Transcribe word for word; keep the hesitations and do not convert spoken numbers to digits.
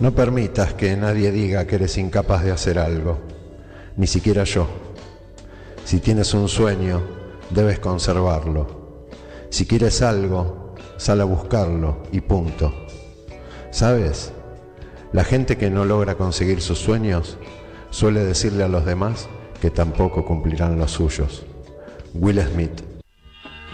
No permitas que nadie diga que eres incapaz de hacer algo, ni siquiera yo. Si tienes un sueño, debes conservarlo. Si quieres algo, sal a buscarlo y punto. ¿Sabes? La gente que no logra conseguir sus sueños suele decirle a los demás que tampoco cumplirán los suyos. Will Smith.